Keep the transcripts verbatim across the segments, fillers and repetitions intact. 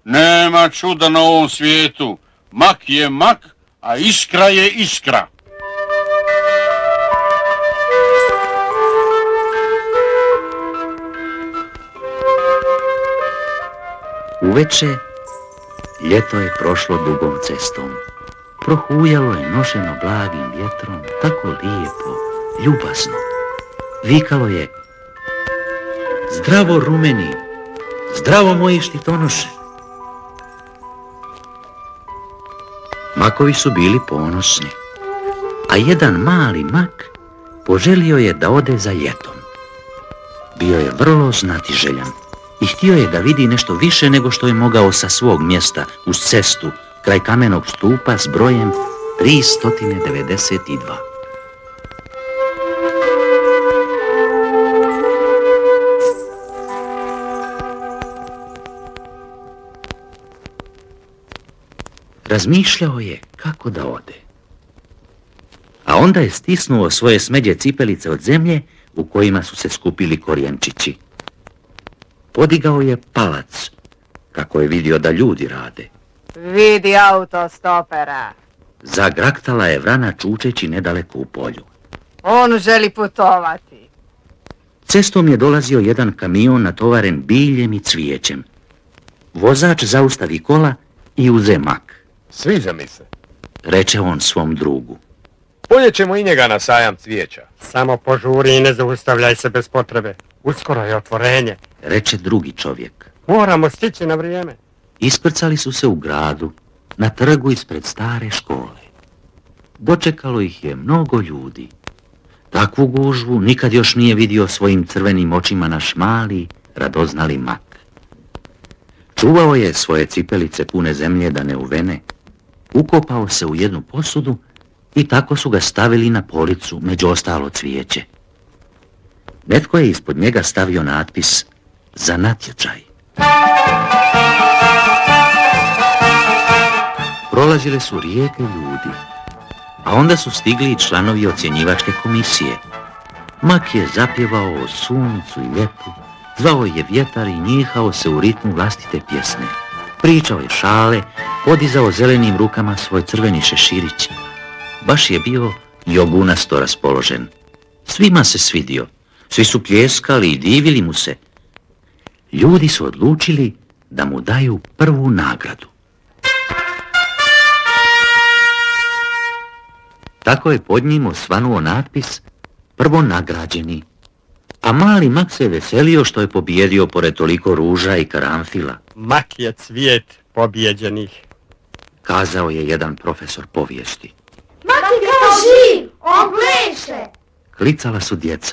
Nema čuda na ovom svijetu. Mak je mak, a iskra je iskra. Uveče, ljeto je prošlo dugom cestom. Prohujalo je nošeno blagim vjetrom, tako lijepo, ljubazno. Vikalo je: zdravo rumeni, zdravo moji štitonoše. Makovi su bili ponosni, a jedan mali mak poželio je da ode za ljetom. Bio je vrlo znatiželjan i htio je da vidi nešto više nego što je mogao sa svog mjesta uz cestu kraj kamenog stupa s brojem tristo devedeset dva. Razmišljao je kako da ode. A onda je stisnuo svoje smeđe cipelice od zemlje u kojima su se skupili korijenčići. Podigao je palac, kako je vidio da ljudi rade. Vidi autostopera. Zagraktala je vrana čučeći nedaleko u polju. On želi putovati. Cestom je dolazio jedan kamion natovaren biljem i cvijećem. Vozač zaustavi kola i uze mak. Sviđa mi se, reče on svom drugu. Polje ćemo i njega na sajam cvijeća. Samo požuri i ne zaustavljaj se bez potrebe. Uskoro je otvorenje, reče drugi čovjek. Moramo stići na vrijeme. Iskrcali su se u gradu, na trgu ispred stare škole. Dočekalo ih je mnogo ljudi. Takvu gužvu nikad još nije vidio svojim crvenim očima naš mali, radoznali mak. Čuvao je svoje cipelice pune zemlje da ne uvene, ukopao se u jednu posudu i tako su ga stavili na policu među ostalo cvijeće. Netko je ispod njega stavio natpis za natječaj. Prolazile su rijeke ljudi, a onda su stigli i članovi ocjenjivačke komisije. Mak je zapjevao o suncu i ljetu, zvao je vjetar i njihao se u ritmu vlastite pjesme. Pričao je šale, podizao zelenim rukama svoj crveni šeširić. Baš je bio jogunasto raspoložen. Svima se svidio, svi su pljeskali i divili mu se. Ljudi su odlučili da mu daju prvu nagradu. Tako je pod njim osvanuo natpis prvo nagrađeni. A mali mak se veselio što je pobjedio pored toliko ruža i karanfila. Mak je cvijet pobjeđenih, kazao je jedan profesor povijesti. Mak je kao živ, on pleše, klicala su djeca.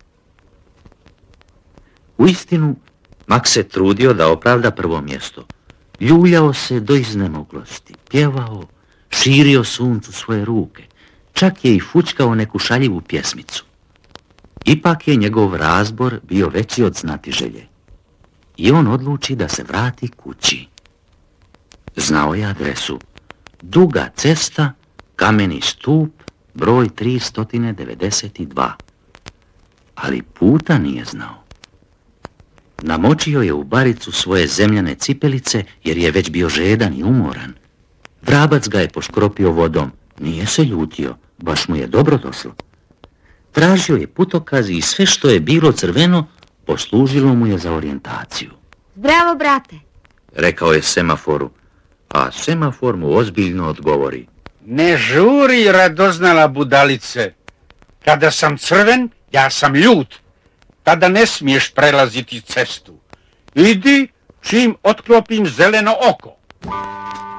Uistinu, mak se trudio da opravda prvo mjesto. Ljuljao se do iznemoglosti, pjevao, širio suncu svoje ruke, čak je i fučkao neku šaljivu pjesmicu. Ipak je njegov razbor bio veći od znatiželje i on odluči da se vrati kući. Znao je adresu: duga cesta, kameni stup, broj tristo devedeset dva. Ali puta nije znao. Namočio je u baricu svoje zemljane cipelice jer je već bio žedan i umoran. Vrabac ga je poškropio vodom, nije se ljutio, baš mu je dobro došlo. Tražio je putokaz i sve što je bilo crveno poslužilo mu je za orijentaciju. Zdravo, brate, rekao je semaforu, a semafor mu ozbiljno odgovori. Ne žuri, radoznala budalice. Kada sam crven, ja sam ljut. Tada ne smiješ prelaziti cestu. Idi čim otklopim zeleno oko.